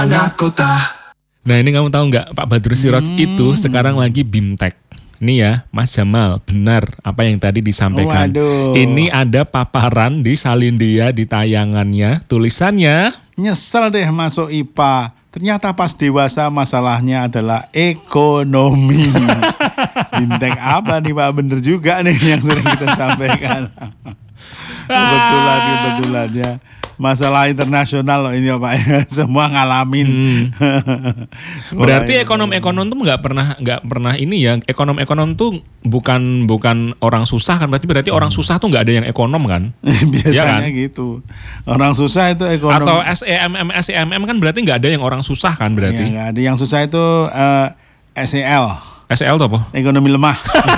Anak kota. Nah ini kamu tahu nggak Pak Badrus Siroj itu sekarang lagi BIMTEK. Ini ya Mas Jamal, benar apa yang tadi disampaikan. Waduh. Ini ada paparan di Salindia di tayangannya, tulisannya. Nyesel deh masuk IPA. Ternyata pas dewasa masalahnya adalah ekonomi. BIMTEK apa nih Pak? Bener juga nih yang sering kita sampaikan. Kebetulan ya. Masalah internasional loh ini ya Pak. Semua ngalamin. Berarti ekonom-ekonom tuh nggak pernah ini ya. Ekonom-ekonom tuh bukan orang susah kan. Berarti orang susah tuh nggak ada yang ekonom kan? Biasanya ya kan? Gitu. Orang susah itu ekonom. Atau SEMM kan berarti nggak ada yang orang susah kan berarti? Iya, nggak ada. Yang susah itu SEL. SEL tuh apa? Ekonomi lemah.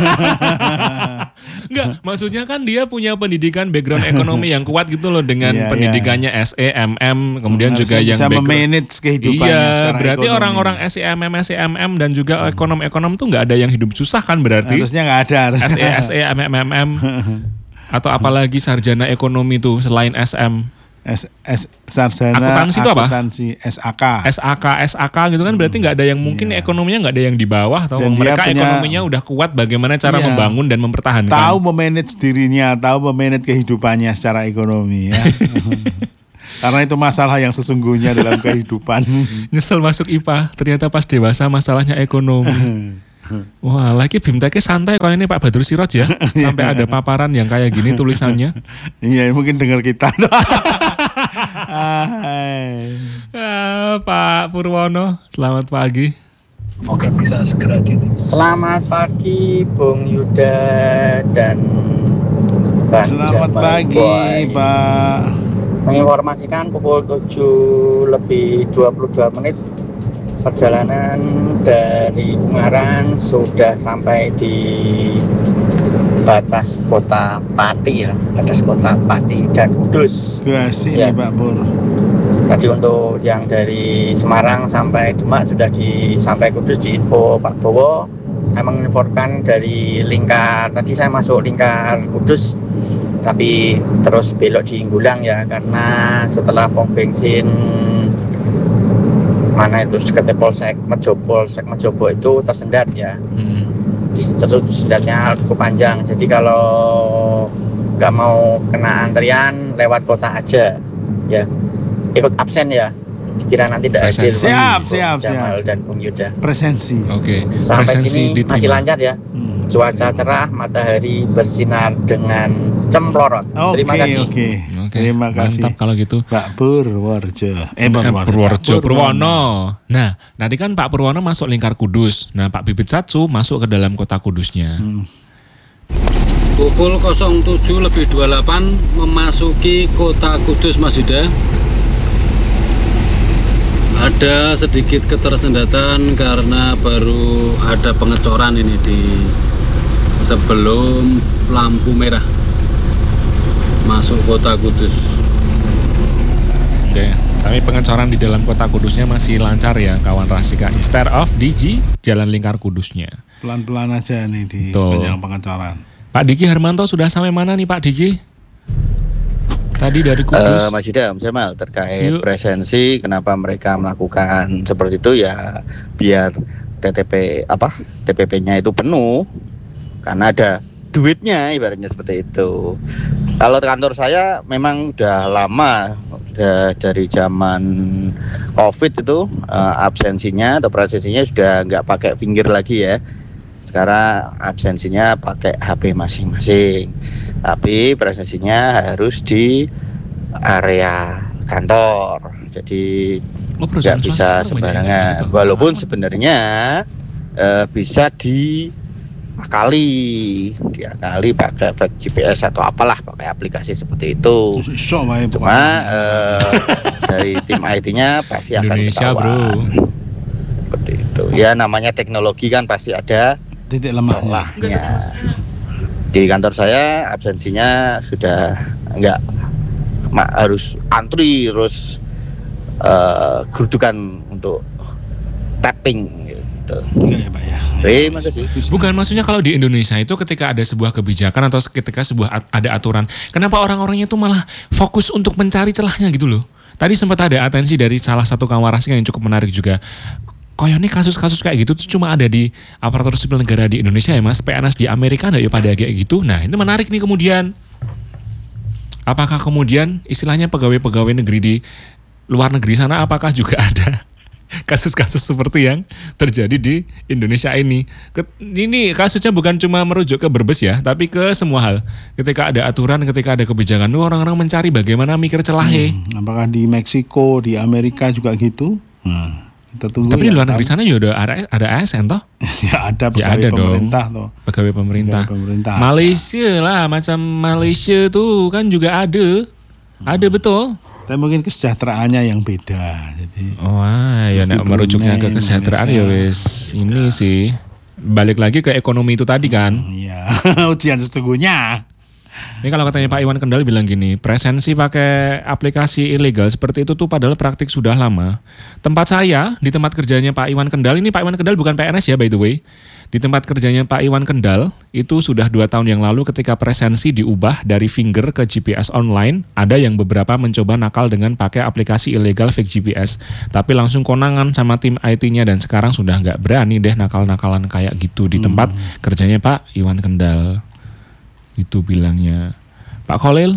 Enggak, maksudnya kan dia punya pendidikan background ekonomi yang kuat gitu loh dengan pendidikannya SEMM, kemudian juga yang bisa memanage kehidupannya secara berarti ekonomi. orang-orang SEMM dan juga ekonom-ekonom tuh nggak ada yang hidup susah kan berarti? Harusnya nggak ada. SEMM atau apalagi sarjana ekonomi tuh selain SM. Sarjana akuntansi itu apa? Akuntansi SAK gitu kan berarti nggak ada yang mungkin ekonominya nggak ada yang di bawah atau Dan mereka dia punya, ekonominya udah kuat bagaimana cara membangun dan mempertahankan. Tahu memanage dirinya, tahu memanage kehidupannya secara ekonomi ya. Karena itu masalah yang sesungguhnya dalam kehidupan. Nyesel masuk IPA, ternyata pas dewasa masalahnya ekonomi. Wah, lagi BIMTEK santai kalau ini Pak Badrus Siroj ya. Sampai ada paparan yang kayak gini tulisannya. Iya, mungkin dengar kita. Pak Purwono, selamat pagi. Oke, bisa segera gitu. Selamat pagi Bung Yuda dan Bang Selamat Jamal pagi Boy. Pak. Menginformasikan pukul 7:22 perjalanan dari Ungaran sudah sampai di batas kota Pati ya, batas kota Pati dan Kudus. Kasih nih Pak Pur. Tadi untuk yang dari Semarang sampai Demak sudah sampai Kudus di info Pak Bowo. Saya menginfokan dari lingkar, tadi saya masuk lingkar Kudus tapi terus belok di Inggulang ya, karena setelah pom bensin mana itu sekitar Polsek Mejobo itu tersendat ya. Tersendatnya cukup panjang. Jadi kalau nggak mau kena antrian lewat kota aja ya, ikut absen ya. Dikira nanti tidak hadir. Siap. Jamal dan Bung Yuda. Presensi. Oke. Sampai Presensi sini diterima. masih lancar ya. Cuaca cerah, matahari bersinar dengan cemplorot. Terima kasih. Oke. Terima kasih. Mantap kalau gitu. Pak Purwono. Purwono. Nah, nanti kan Pak Purwono masuk lingkar Kudus. Nah, Pak Bibit Satsu masuk ke dalam kota Kudusnya. Pukul 07:28 memasuki kota Kudus, Mas Yuda. Ada sedikit ketersendatan karena baru ada pengecoran ini di sebelum lampu merah masuk kota Kudus. Oke, tapi pengecoran di dalam kota Kudusnya masih lancar ya kawan Rasika. Instead of di Jalan Lingkar Kudusnya. Pelan-pelan aja nih di Tuh. sepanjang pengecoran. Pak Diki Hermanto sudah sampai mana nih Pak Diki? Tadi dari Kudus. Mas Yuda, Mas Jamal, terkait presensi kenapa mereka melakukan seperti itu ya biar TPP-nya itu penuh karena ada duitnya, ibaratnya seperti itu. Kalau kantor saya memang udah lama, udah dari zaman COVID itu absensinya atau presensinya sudah nggak pakai finger lagi ya. Sekarang absensinya pakai HP masing-masing. Tapi presensinya harus di area kantor, jadi nggak bisa sembarangan. Walaupun sebenarnya bisa diakali pakai GPS atau apalah, pakai aplikasi seperti itu. Cuma dari tim IT-nya pasti akan Indonesia, ketahuan. Seperti itu. Ya namanya teknologi kan pasti ada titik lemahnya. Di kantor saya absensinya sudah enggak harus antri terus gerudukan untuk tapping gitu. Enggak ya Pak ya. Terima kasih. Bukan, maksudnya kalau di Indonesia itu ketika ada sebuah kebijakan atau ketika ada aturan, kenapa orang-orangnya itu malah fokus untuk mencari celahnya gitu loh. Tadi sempat ada atensi dari salah satu kawarasnya yang cukup menarik juga. Koyone kasus-kasus kayak gitu tuh cuma ada di aparatur sipil negara di Indonesia ya Mas. PNS di Amerika ya pada kayak gitu. Nah ini menarik nih kemudian. Apakah kemudian istilahnya pegawai-pegawai negeri di luar negeri sana apakah juga ada kasus-kasus seperti yang terjadi di Indonesia ini? Ini kasusnya bukan cuma merujuk ke Brebes ya, tapi ke semua hal. Ketika ada aturan, ketika ada kebijakan, orang-orang mencari bagaimana mikir celahnya. Apakah di Meksiko, di Amerika juga gitu? Nah, kita tunggu. Tapi di luar negeri sana juga ada ASN toh? Ya ada pegawai ada pemerintah dong. toh. Pegawai pemerintah. Malaysia lah, macam Malaysia tuh kan juga ada. Ada betul. Tapi mungkin kesejahteraannya yang beda. Jadi wah, ya nek merujuknya ke kesejahteraan ya wis ini sih. Balik lagi ke ekonomi itu tadi kan. Iya, ujian sesungguhnya. Ini kalau katanya Pak Iwan Kendal bilang gini, presensi pakai aplikasi ilegal seperti itu tuh padahal praktik sudah lama. Tempat saya, di tempat kerjanya Pak Iwan Kendal, ini Pak Iwan Kendal bukan PNS ya by the way. Di tempat kerjanya Pak Iwan Kendal, itu sudah 2 tahun yang lalu ketika presensi diubah dari finger ke GPS online, ada yang beberapa mencoba nakal dengan pakai aplikasi ilegal fake GPS. Tapi langsung konangan sama tim IT-nya dan sekarang sudah nggak berani deh nakal-nakalan kayak gitu di tempat kerjanya Pak Iwan Kendal. Itu bilangnya. Pak Khalil.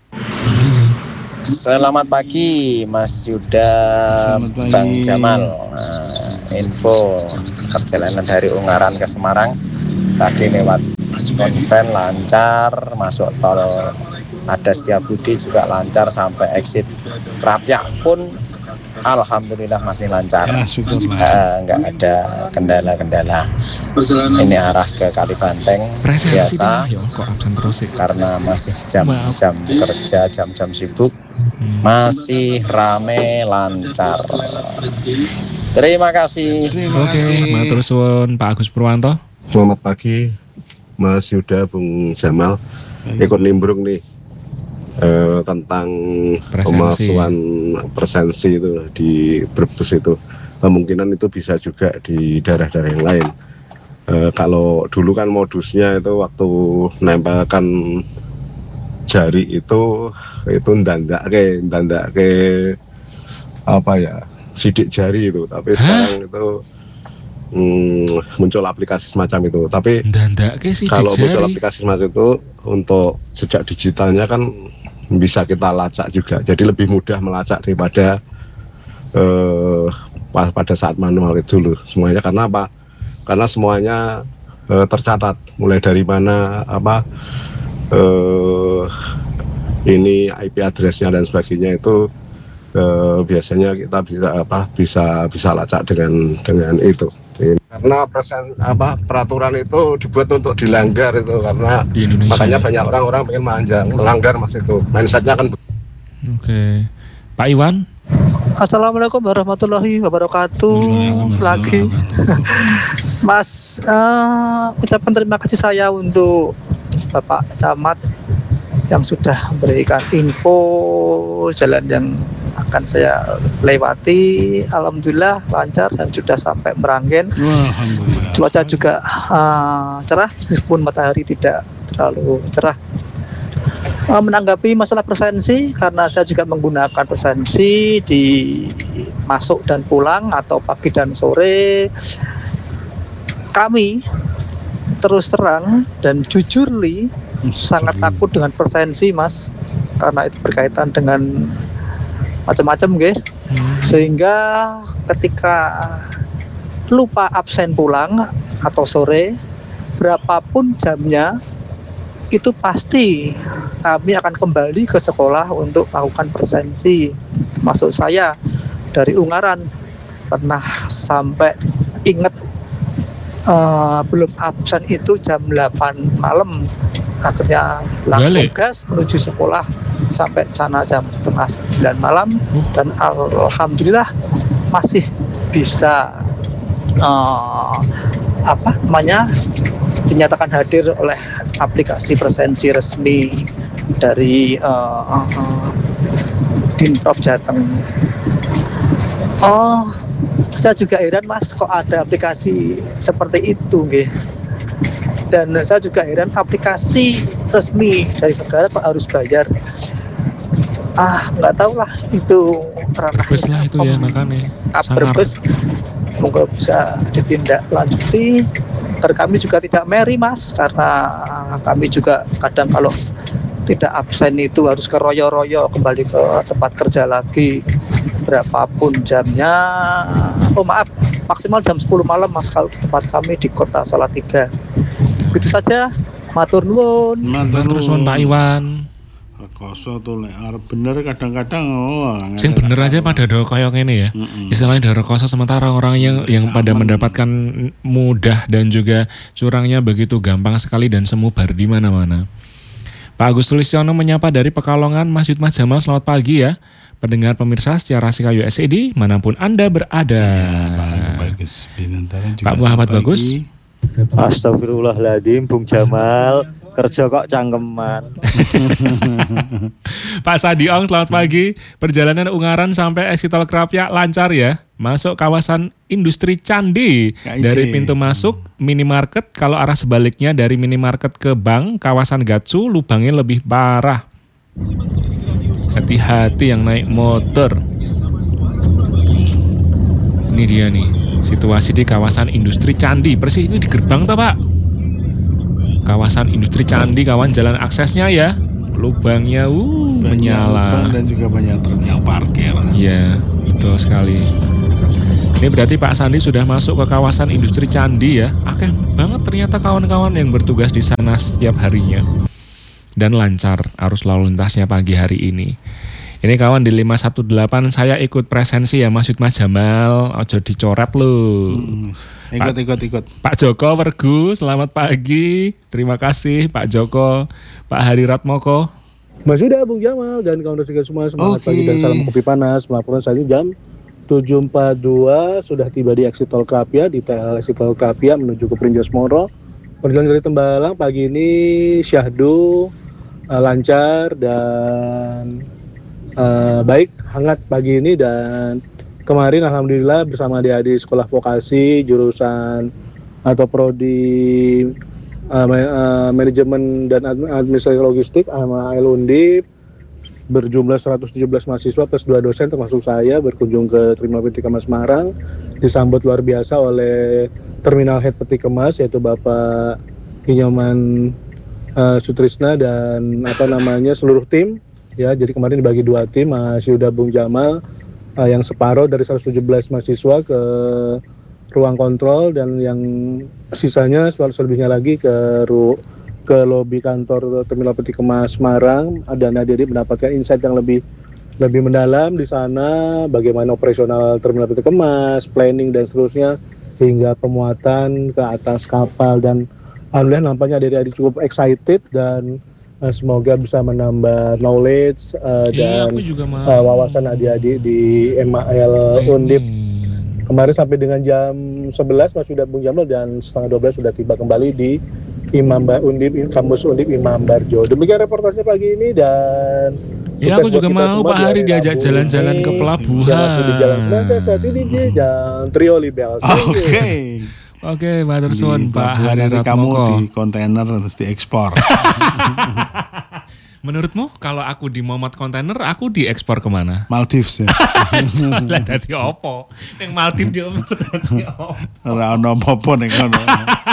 Selamat pagi Mas Yuda, Bang Jamal. Info perjalanan dari Ungaran ke Semarang tadi lewat konven lancar, masuk tol ada Setiabudi juga lancar sampai exit Krapyak pun alhamdulillah masih lancar. Ya, syukurlah. Nggak ada kendala-kendala. Ini arah ke Kalibanteng biasa karena masih jam-jam kerja, jam-jam sibuk, masih rame lancar. Terima kasih. Oke, matur suwun Pak Agus Purwanto. Selamat pagi Mas Yuda, Bung Jamal. Ikut nimbrung nih tentang pemalsuan presensi itu di Brebes itu. Kemungkinan itu bisa juga di daerah-daerah yang lain. Kalau dulu kan modusnya itu waktu nempelkan jari itu ndandak ke apa ya, sidik jari itu. Tapi sekarang itu muncul aplikasi semacam itu. Tapi kalau muncul aplikasi semacam itu untuk jejak digitalnya kan bisa kita lacak juga. Jadi lebih mudah melacak daripada pada saat manual itu dulu semuanya. Karena apa? Karena semuanya tercatat mulai dari mana ini IP addressnya dan sebagainya itu biasanya kita bisa lacak dengan itu. Karena peraturan itu dibuat untuk dilanggar itu, karena makanya banyak orang pengen melanggar Mas itu. Mindsetnya kan. Oke. Pak Iwan. Assalamualaikum warahmatullahi wabarakatuh. Lagi Mas, ucapkan terima kasih saya untuk Bapak Camat yang sudah memberikan info jalan yang akan saya lewati. Alhamdulillah lancar dan sudah sampai Meranggen. Cuaca juga cerah meskipun matahari tidak terlalu cerah. Menanggapi masalah presensi, karena saya juga menggunakan presensi di masuk dan pulang atau pagi dan sore, kami terus terang dan jujur sangat takut dengan presensi Mas, karena itu berkaitan dengan macam-macam sehingga ketika lupa absen pulang atau sore, berapapun jamnya, itu pasti kami akan kembali ke sekolah untuk melakukan presensi. Masuk saya dari Ungaran pernah sampai ingat belum absen itu jam 8 malam, akhirnya langsung gas menuju sekolah sampai sana jam 8:30 malam, dan alhamdulillah masih bisa dinyatakan hadir oleh aplikasi presensi resmi dari Dinprov Jateng. Saya juga heran Mas, kok ada aplikasi seperti itu dan saya juga heran aplikasi resmi dari negara kok harus bayar. nggak tahu lah itu Brebes lah itu ya makanya. Sangar. Brebes semoga bisa ditindaklanjuti. Agar kami juga tidak merry Mas, karena kami juga kadang kalau tidak absen itu harus keroyo-royo kembali ke tempat kerja lagi berapapun jamnya. Oh maaf, maksimal jam 10 malam Mas kalau di tempat kami di Kota Salatiga. Begitu saja, matur nuwun. Matur nuwun Pak Iwan. Rekoso tuh lek arep bener kadang-kadang sing bener aja pada do koyo ngene ya. Istilahnya do rekoso sementara orang yang pada mendapatkan mudah dan juga curangnya begitu gampang sekali dan semubar di mana-mana. Pak Agus Tulisyono menyapa dari Pekalongan, Mas Yud Mas Jamal, selamat pagi ya. Pendengar pemirsa secara Sikayu SED manapun Anda berada. Pak Muhammad Bagus. Astagfirullahaladzim, Bung Jamal, kerja kok cangkeman. Pak Sadiong, selamat pagi. Perjalanan Ungaran sampai exit tol Krapia lancar ya. Masuk kawasan industri Candi. Dari pintu masuk minimarket, kalau arah sebaliknya dari minimarket ke bank, kawasan Gatsu, lubangnya lebih parah. Hati-hati yang naik motor. Ini dia nih, situasi di kawasan industri Candi. Persis ini di gerbang toh Pak? Kawasan industri Candi, kawan, jalan aksesnya ya. Lubangnya menyala. Dan juga banyak truk yang parkir. Iya, betul sekali. Ini berarti Pak Sandi sudah masuk ke kawasan industri Candi ya. Akeh banget ternyata kawan-kawan yang bertugas di sana setiap harinya. Dan lancar arus lalu lintasnya pagi hari ini. Ini kawan di 518 saya ikut presensi ya Mas Yud Mas Jamal, ojo dicoret lu. Ikut. Pak Joko Wergu, selamat pagi. Terima kasih Pak Joko. Pak Hari Ratmoko. Mas Yuda, Bung Jamal dan kawan kawan semua semangat pagi dan salam kopi panas. Melaporkan saat ini jam 7.42 sudah tiba di exit tol Krapia, di exit tol Krapia menuju ke Perinjas Moro. Perjalanan dari Tembalang pagi ini syahdu, lancar dan baik, hangat pagi ini. Dan kemarin alhamdulillah bersama adik-adik sekolah vokasi jurusan atau prodi manajemen dan administrasi logistik sama Undip berjumlah 117 mahasiswa plus 2 dosen termasuk saya berkunjung ke Terminal Peti Kemas Semarang, disambut luar biasa oleh Terminal Head Peti Kemas yaitu Bapak Hinyoman Sutrisna dan seluruh tim ya. Jadi kemarin dibagi 2 tim, Mas Yuda, Bung Jamal, yang separuh dari 117 mahasiswa ke ruang kontrol dan yang sisanya selebihnya lagi ke lobi kantor Terminal Peti Kemas Semarang. Dan adik-adik mendapatkan insight yang lebih mendalam di sana, bagaimana operasional Terminal Peti Kemas, planning dan seterusnya hingga pemuatan ke atas kapal. Dan alhamdulillah nampaknya adik-adik cukup excited dan semoga bisa menambah knowledge dan wawasan adik-adik di MAL Undip. Kemarin sampai dengan jam 11 Mas sudah Bung Jamal dan setengah 12 sudah tiba kembali di Kampus Undip Imam Barjo. Demikian reportasnya pagi ini dan ya aku juga mau Pak Hari diajak jalan-jalan ke pelabuhan. Di Jalan Semangka saat ini di Jalan Trioli Bel. Oke, matur suwun Pak Hari Ratmoko. Kamu di kontainer terus diekspor. Menurutmu kalau aku di Muhammad kontainer, aku diekspor kemana? Maldives ya. Lah dadi opo? Ning Maldives dadi opo? Ora ono apa-apa ning kono.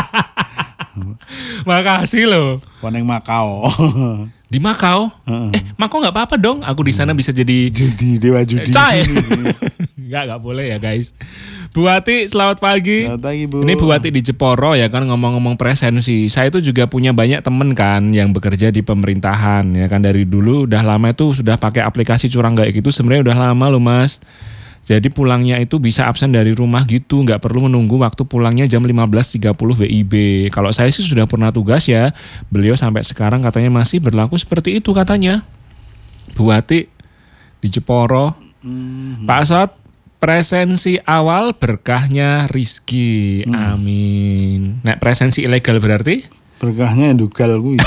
Makasih loh. Ning Makau. Di Makau? Makau nggak apa-apa dong. Aku di sana bisa jadi dewa judi. Nggak boleh ya guys. Bu Wati, selamat pagi. Selamat pagi Bu. Ini Bu Wati di Jeporo ya kan, ngomong-ngomong presensi. Saya itu juga punya banyak temen kan yang bekerja di pemerintahan ya kan, dari dulu udah lama itu sudah pakai aplikasi curang kayak gitu. Sebenarnya udah lama loh Mas. Jadi pulangnya itu bisa absen dari rumah gitu, nggak perlu menunggu waktu pulangnya jam 15.30 WIB. Kalau saya sih sudah pernah tugas ya, beliau sampai sekarang katanya masih berlaku seperti itu katanya. Bu Wati di Jeporo. Pak Sot, presensi awal berkahnya Rizky. Amin. Nek presensi ilegal berarti? Berkahnya dugal gue.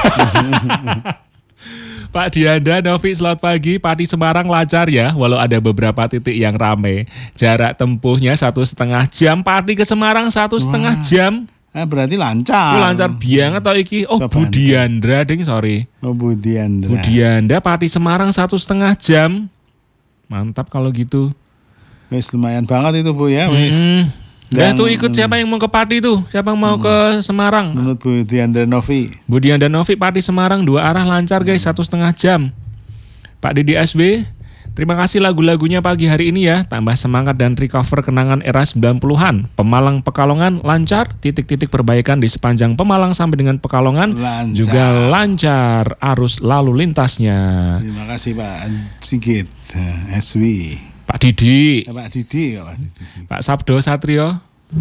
Pak Dianda, Novi, selamat pagi. Pati Semarang lancar ya, walau ada beberapa titik yang rame. Jarak tempuhnya 1,5 jam. Pati ke Semarang 1,5 jam. Berarti lancar. Lancar banget tau iki. Oh, Budiandra ding, sorry. Oh, Budiandra. Budiandra Pati Semarang 1,5 jam. Mantap kalau gitu. Wis lumayan banget itu Bu ya, wis. Dan tuh ikut siapa yang mau ke Pati tuh? Siapa yang mau ke Semarang? Menurut Budiandra Novi. Budiandra Novi Pati Semarang 2 arah lancar guys, 1,5 jam. Pak Didi SB, terima kasih lagu-lagunya pagi hari ini ya. Tambah semangat dan recover kenangan era 90-an. Pemalang Pekalongan lancar, titik-titik perbaikan di sepanjang Pemalang sampai dengan Pekalongan juga lancar arus lalu lintasnya. Terima kasih Pak Sigit SW. Pak Didi. Pak Sabdo Satrio.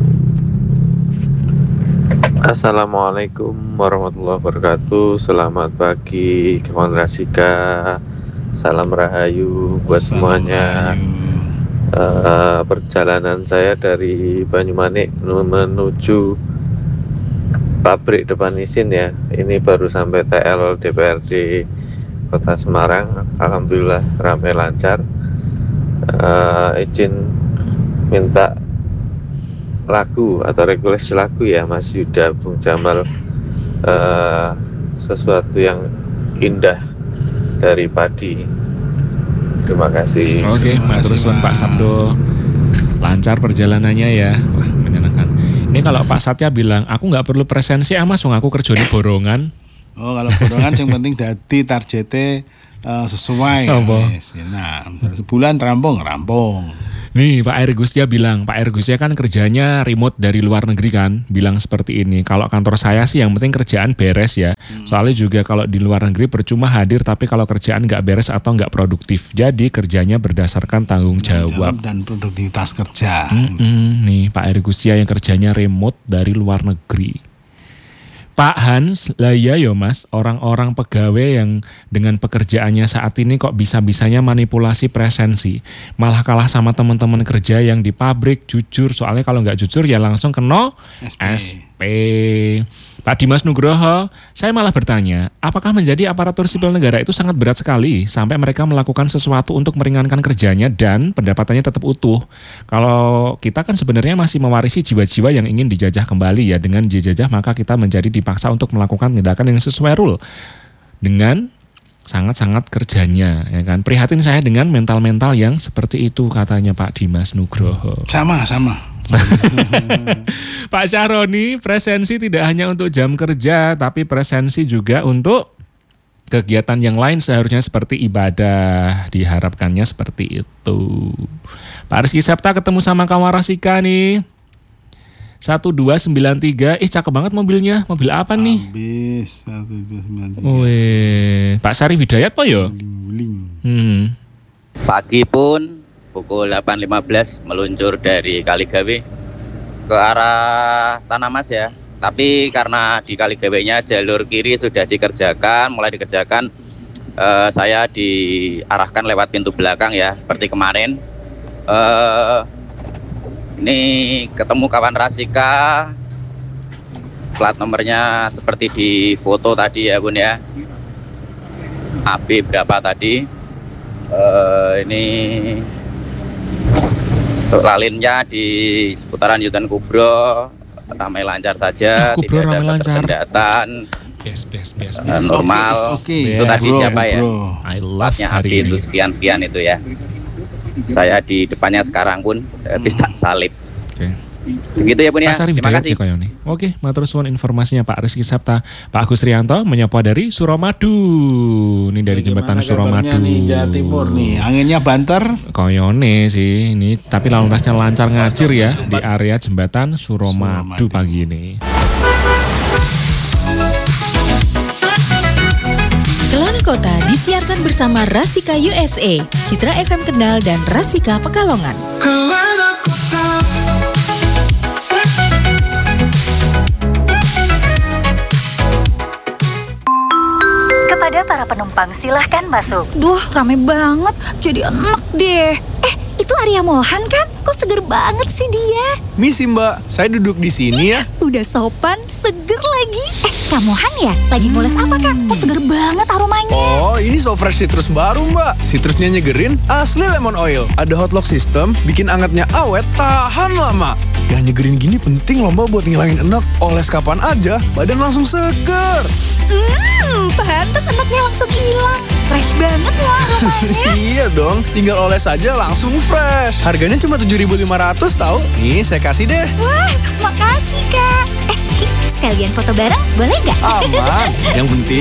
Assalamualaikum warahmatullahi wabarakatuh. Selamat pagi kawan Rasika. Salam rahayu buat semuanya. Perjalanan saya dari Banyumanik menuju pabrik depan Isin ya. Ini baru sampai TL DPRD Kota Semarang. Alhamdulillah ramai lancar. Izin minta lagu atau request lagu ya Mas Yuda, Bung Jamal, sesuatu yang indah dari padi. Terima kasih. Oke, terus Pak Sabdo, lancar perjalanannya ya. Wah, menyenangkan. Ini kalau Pak Satya bilang aku nggak perlu presensi Mas, aku kerjanya borongan. Oh, kalau borongan yang penting dadi targetnya sesuai. Nah, sebulan rampung. Nih Pak Erick Gustia bilang, Pak Erick Gustia kan kerjanya remote dari luar negeri kan, bilang seperti ini. Kalau kantor saya sih yang penting kerjaan beres ya. Soalnya juga kalau di luar negeri percuma hadir tapi kalau kerjaan nggak beres atau nggak produktif. Jadi kerjanya berdasarkan tanggung jawab dan produktivitas kerja. Nih Pak Erick Gustia yang kerjanya remote dari luar negeri. Pak Hans, lah iya yo Mas, orang-orang pegawai yang dengan pekerjaannya saat ini kok bisa-bisanya manipulasi presensi. Malah kalah sama teman-teman kerja yang di pabrik jujur, soalnya kalau nggak jujur ya langsung kena SP. Pak Dimas Nugroho, saya malah bertanya, apakah menjadi aparatur sipil negara itu sangat berat sekali sampai mereka melakukan sesuatu untuk meringankan kerjanya dan pendapatannya tetap utuh. Kalau kita kan sebenarnya masih mewarisi jiwa-jiwa yang ingin dijajah kembali ya, dengan dijajah maka kita menjadi dipaksa untuk melakukan tindakan yang sesuai rule dengan sangat-sangat kerjanya ya kan. Prihatin saya dengan mental-mental yang seperti itu katanya Pak Dimas Nugroho. Sama. Pak Syahroni, presensi tidak hanya untuk jam kerja, tapi presensi juga untuk kegiatan yang lain seharusnya seperti ibadah. Diharapkannya seperti itu. Pak Rizky Septa ketemu sama kawan Rasika nih. 1293, cakep banget mobilnya. Mobil apa nih? Habis 1293. Pak Sari Hidayat po yo? Pagi pun pukul 8.15 meluncur dari Kaligawe ke arah Tanah Mas ya. Tapi karena di Kaligawenya jalur kiri sudah mulai dikerjakan, saya diarahkan lewat pintu belakang ya, seperti kemarin. Ini ketemu kawan Rasika, plat nomornya seperti di foto tadi ya Bun ya. AB berapa tadi? Ini lalinnya di seputaran Yutan Kubro ramai lancar saja, tidak ada ketersendatan. Normal. Itu tadi siapa ya? I love hari ini. Itu sekian itu ya. Saya di depannya sekarang pun habis tak salib. Begitu ya Bun ya. Terima kasih. Oke, matur suwun informasinya Pak Rizky Sapta. Pak Agus Rianto menyapa dari Suramadu. Ini dari jembatan Suramadu. Nih, Jawa Timur nih. Anginnya banter. Koyone sih ini, tapi lalu lintasnya lancar ngacir ya di area jembatan Suramadu pagi ini. Kelana Kota disiarkan bersama Rasika USA, Citra FM Kendal dan Rasika Pekalongan. Kelana Kota. Kepada para penumpang silahkan masuk. Duh, rame banget, jadi enak deh. Itu Arya Mohan kan? Kok seger banget sih dia? Misi Mbak, saya duduk di sini ya. Udah sopan, seger lagi. Kak Mohan ya? Lagi ngules apa Kak? Kok seger banget aromanya? Oh, ini So Fresh Citrus baru Mbak. Citrusnya nyegerin, asli lemon oil. Ada hot lock system, bikin angetnya awet, tahan lama. yang nyegerin gini penting loh Mbak buat ngilangin enak. Oles kapan aja, badan langsung seger. Pantes enaknya langsung hilang. Fresh banget loh aromanya. Iya dong, tinggal oles aja langsung fresh. Harganya cuma 7.500 tahu. Nih saya kasih deh. Wah, makasih Kak. Sekalian foto bareng boleh nggak? Aman, yang penting